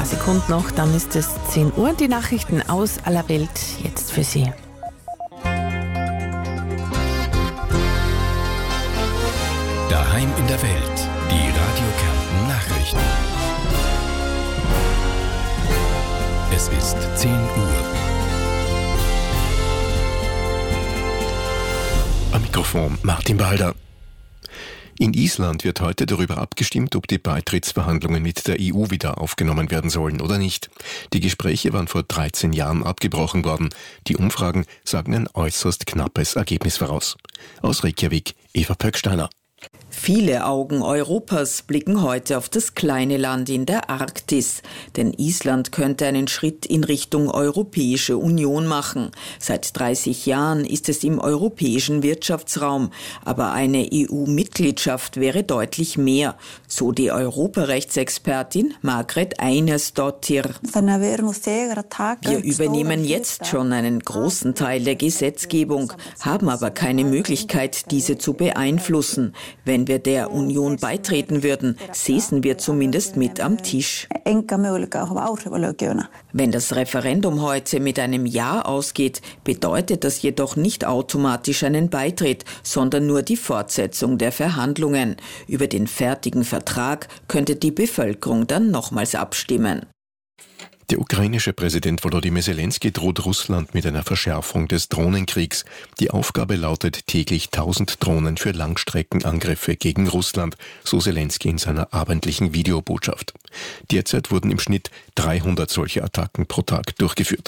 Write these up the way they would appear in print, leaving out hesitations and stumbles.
paar Sekunden noch, dann ist es 10 Uhr. Die Nachrichten aus aller Welt jetzt für Sie. Daheim in der Welt, die Radio Kärnten Nachrichten. Es ist 10 Uhr. Am Mikrofon Martin Balder. In Island wird heute darüber abgestimmt, ob die Beitrittsverhandlungen mit der EU wieder aufgenommen werden sollen oder nicht. Die Gespräche waren vor 13 Jahren abgebrochen worden. Die Umfragen sagen ein äußerst knappes Ergebnis voraus. Aus Reykjavik, Eva Pöcksteiner. Viele Augen Europas blicken heute auf das kleine Land in der Arktis. Denn Island könnte einen Schritt in Richtung Europäische Union machen. Seit 30 Jahren ist es im europäischen Wirtschaftsraum. Aber eine EU-Mitgliedschaft wäre deutlich mehr. So die Europarechtsexpertin Margrét Einarsdóttir. Wir übernehmen jetzt schon einen großen Teil der Gesetzgebung, haben aber keine Möglichkeit, diese zu beeinflussen. Wenn wir der Union beitreten würden, säßen wir zumindest mit am Tisch. Wenn das Referendum heute mit einem Ja ausgeht, bedeutet das jedoch nicht automatisch einen Beitritt, sondern nur die Fortsetzung der Verhandlungen. Über den fertigen Vertrag könnte die Bevölkerung dann nochmals abstimmen. Der ukrainische Präsident Volodymyr Zelensky droht Russland mit einer Verschärfung des Drohnenkriegs. Die Aufgabe lautet täglich 1000 Drohnen für Langstreckenangriffe gegen Russland, so Zelensky in seiner abendlichen Videobotschaft. Derzeit wurden im Schnitt 300 solche Attacken pro Tag durchgeführt.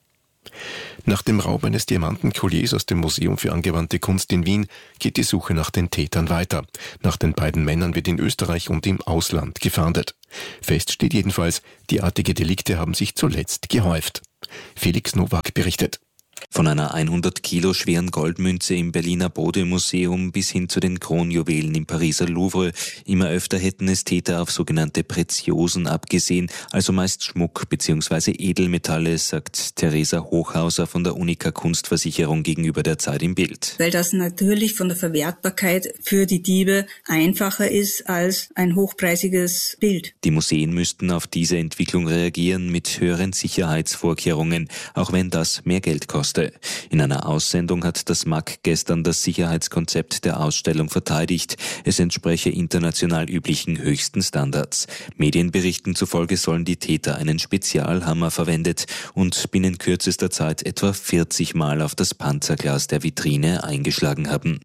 Nach dem Raub eines Diamantenkolliers aus dem Museum für angewandte Kunst in Wien geht die Suche nach den Tätern weiter. Nach den beiden Männern wird in Österreich und im Ausland gefahndet. Fest steht jedenfalls, derartige Delikte haben sich zuletzt gehäuft. Felix Nowak berichtet. Von einer 100 Kilo schweren Goldmünze im Berliner Bode-Museum bis hin zu den Kronjuwelen im Pariser Louvre. Immer öfter hätten es Täter auf sogenannte Preziosen abgesehen, also meist Schmuck bzw. Edelmetalle, sagt Theresa Hochhauser von der Unica Kunstversicherung gegenüber der Zeit im Bild. Weil das natürlich von der Verwertbarkeit für die Diebe einfacher ist als ein hochpreisiges Bild. Die Museen müssten auf diese Entwicklung reagieren mit höheren Sicherheitsvorkehrungen, auch wenn das mehr Geld kostet. In einer Aussendung hat das MAK gestern das Sicherheitskonzept der Ausstellung verteidigt. Es entspreche international üblichen höchsten Standards. Medienberichten zufolge sollen die Täter einen Spezialhammer verwendet und binnen kürzester Zeit etwa 40 Mal auf das Panzerglas der Vitrine eingeschlagen haben.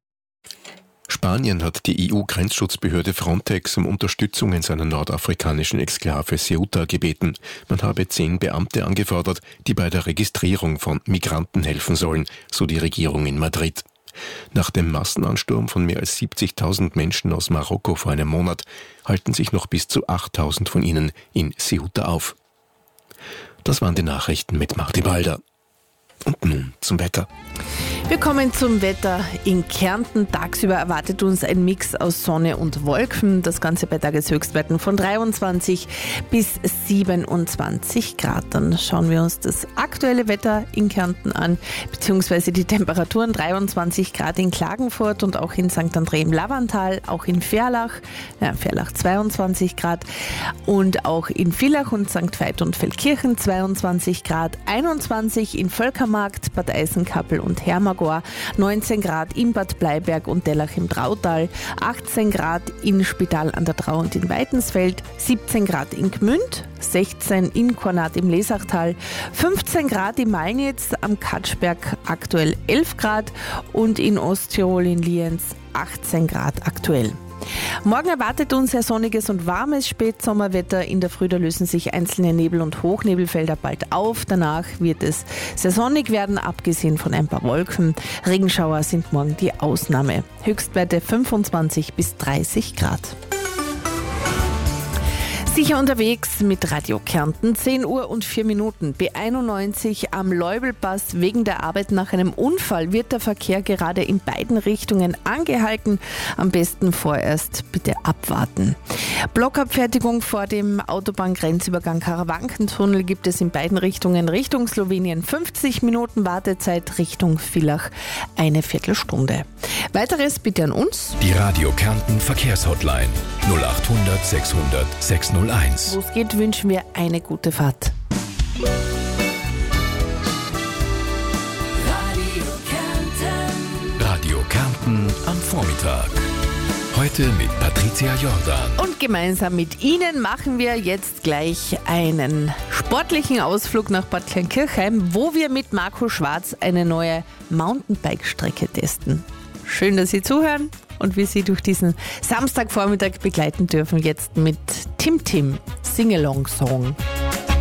Spanien hat die EU-Grenzschutzbehörde Frontex um Unterstützung in seiner nordafrikanischen Exklave Ceuta gebeten. Man habe 10 Beamte angefordert, die bei der Registrierung von Migranten helfen sollen, so die Regierung in Madrid. Nach dem Massenansturm von mehr als 70.000 Menschen aus Marokko vor einem Monat halten sich noch bis zu 8.000 von ihnen in Ceuta auf. Das waren die Nachrichten mit Martin Balder. Und nun zum Wetter. Wir kommen zum Wetter in Kärnten. Tagsüber erwartet uns ein Mix aus Sonne und Wolken. Das Ganze bei Tageshöchstwerten von 23 bis 27 Grad. Dann schauen wir uns das aktuelle Wetter in Kärnten an, beziehungsweise die Temperaturen 23 Grad in Klagenfurt und auch in St. André im Lavantal, auch in Verlach, Verlach 22 Grad und auch in Villach und St. Veit und Feldkirchen 22 Grad, 21 in Völkermarkt, Bad Eisenkappel und Hermagor, 19 Grad in Bad Bleiberg und Dellach im Trautal, 18 Grad in Spital an der Trau und in Weitensfeld, 17 Grad in Gmünd, 16 in Kornat im Lesachtal, 15 Grad in Malnitz, am Katschberg aktuell 11 Grad und in Osttirol in Lienz 18 Grad aktuell. Morgen erwartet uns sehr sonniges und warmes Spätsommerwetter. In der Früh lösen sich einzelne Nebel- und Hochnebelfelder bald auf. Danach wird es sehr sonnig werden, abgesehen von ein paar Wolken. Regenschauer sind morgen die Ausnahme. Höchstwerte 25 bis 30 Grad. Sicher unterwegs mit Radio Kärnten, 10 Uhr und 4 Minuten. B91 am Leubelpass. Wegen der Arbeit nach einem Unfall wird der Verkehr gerade in beiden Richtungen angehalten. Am besten vorerst bitte abwarten. Blockabfertigung vor dem Autobahngrenzübergang Karawankentunnel gibt es in beiden Richtungen. Richtung Slowenien 50 Minuten Wartezeit, Richtung Villach eine Viertelstunde. Weiteres bitte an uns. Die Radio Kärnten Verkehrshotline 0800 600 606. 101. Wo es geht, wünschen wir eine gute Fahrt. Radio Kärnten am Vormittag. Heute mit Patricia Jordan. Und gemeinsam mit Ihnen machen wir jetzt gleich einen sportlichen Ausflug nach Bad Kleinkirchheim, wo wir mit Marco Schwarz eine neue Mountainbike-Strecke testen. Schön, dass Sie zuhören und wir Sie durch diesen Samstagvormittag begleiten dürfen. Jetzt mit Tim Tim Sing-Along Song.